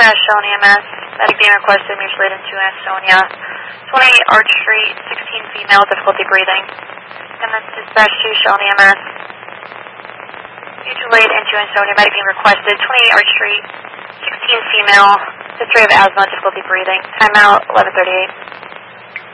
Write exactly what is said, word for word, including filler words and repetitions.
dispatch, Shell E M S. Medic being requested, mutual aid into Ansonia. twenty-eight Arch Street, sixteen female, difficulty breathing. E M S dispatch to Shell E M S. Mutual aid into Ansonia. Medic being requested, twenty-eight Arch Street, sixteen female, history of asthma, difficulty breathing. Timeout, eleven thirty-eight.